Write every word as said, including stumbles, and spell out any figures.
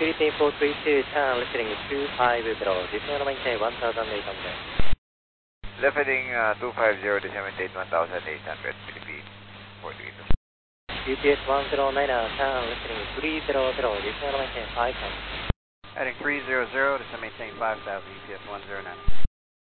Philippine four three two, turn left heading two five zero, descend maintain one thousand eight hundred. Left heading uh, two five zero, descend maintain one thousand eight hundred, Philippine four three two. U P S one zero nine, turn left heading three zero zero, descend maintain five thousand. Heading three zero zero, descend maintain five thousand, U P S one zero nine.